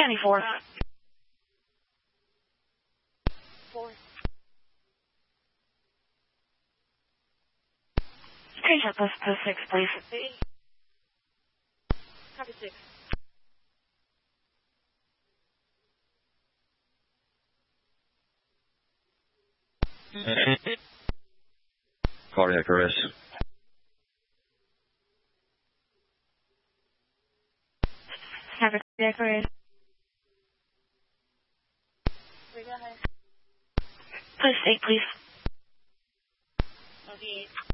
24. 4. Change that post 6, please. 3. Copy 6. Cardiac arrest. Have a cardiac arrest. Go ahead. Post 8, please. Okay.